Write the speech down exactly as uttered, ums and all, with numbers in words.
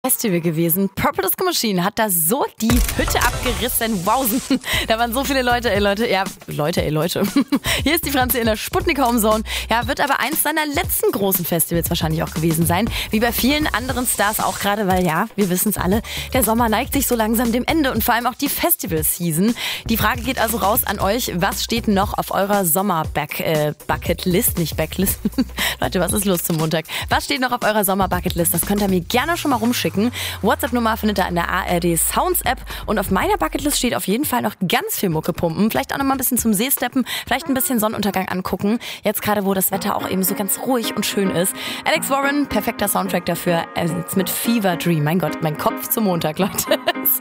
Festival gewesen. Purple Disco Machine hat da so die Hütte abgerissen. Wausen. Da waren so viele Leute, ey Leute. Ja, Leute, ey Leute. Hier ist die Franzi in der Sputnik Homezone. Ja, wird aber eins seiner letzten großen Festivals wahrscheinlich auch gewesen sein. Wie bei vielen anderen Stars auch gerade, weil ja, wir wissen es alle, der Sommer neigt sich so langsam dem Ende und vor allem auch die Festival-Season. Die Frage geht also raus an euch. Was steht noch auf eurer Sommer-Bucket-List? Nicht Backlist. Leute, was ist los zum Montag? Was steht noch auf eurer Sommer-Bucket-List? Das könnt ihr mir gerne schon mal rumschicken. WhatsApp-Nummer findet ihr in der A R D Sounds App. Und auf meiner Bucketlist steht auf jeden Fall noch ganz viel Mucke pumpen. Vielleicht auch noch mal ein bisschen zum See steppen. Vielleicht ein bisschen Sonnenuntergang angucken. Jetzt gerade, wo das Wetter auch eben so ganz ruhig und schön ist. Alex Warren, perfekter Soundtrack dafür. Er sitzt mit Fever Dream. Mein Gott, mein Kopf zum Montag, Leute.